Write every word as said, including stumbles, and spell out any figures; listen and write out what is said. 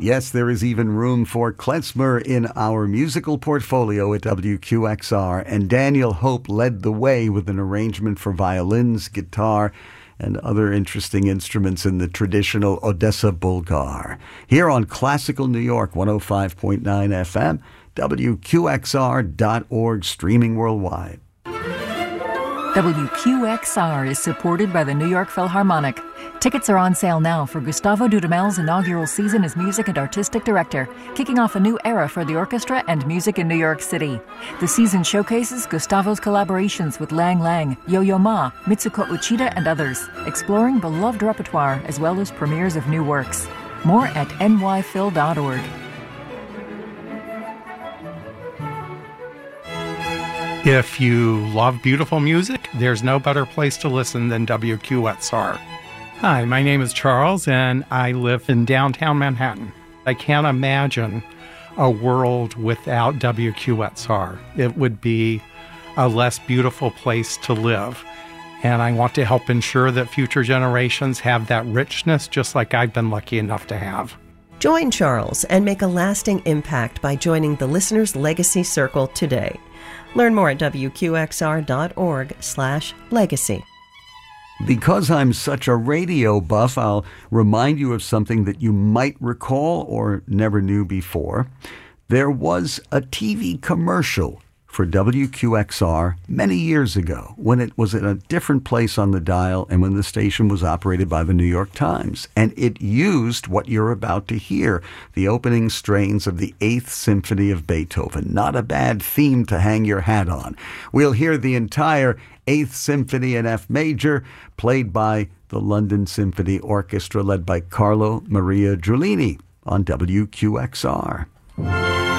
Yes, there is even room for klezmer in our musical portfolio at W Q X R, and Daniel Hope led the way with an arrangement for violins, guitar, and other interesting instruments in the traditional Odessa Bulgar. Here on Classical New York, one oh five point nine F M, W Q X R dot org, streaming worldwide. W Q X R is supported by the New York Philharmonic. Tickets are on sale now for Gustavo Dudamel's inaugural season as music and artistic director, kicking off a new era for the orchestra and music in New York City. The season showcases Gustavo's collaborations with Lang Lang, Yo-Yo Ma, Mitsuko Uchida, and others, exploring beloved repertoire as well as premieres of new works. More at N Y phil dot org. If you love beautiful music, there's no better place to listen than W Q X R. Hi, my name is Charles, and I live in downtown Manhattan. I can't imagine a world without W Q X R. It would be a less beautiful place to live. And I want to help ensure that future generations have that richness, just like I've been lucky enough to have. Join Charles and make a lasting impact by joining the Listener's Legacy Circle today. Learn more at W Q X R dot org slash legacy. Because I'm such a radio buff, I'll remind you of something that you might recall or never knew before. There was a T V commercial for W Q X R many years ago when it was in a different place on the dial and when the station was operated by the New York Times. And it used what you're about to hear, the opening strains of the Eighth Symphony of Beethoven. Not a bad theme to hang your hat on. We'll hear the entire Eighth Symphony in F major, played by the London Symphony Orchestra, led by Carlo Maria Giulini on W Q X R.